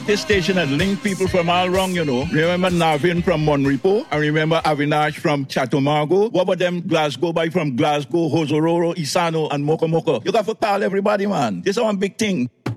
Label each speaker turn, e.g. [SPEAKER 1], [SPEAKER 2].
[SPEAKER 1] This station has linked people from all around, you know. Remember Navin from Monrepo? I remember Avinash from Chatumago. What about them Glasgow by from Glasgow, Hosororo, Isano, and Mokomoko? You got to call everybody, man. This is one big thing.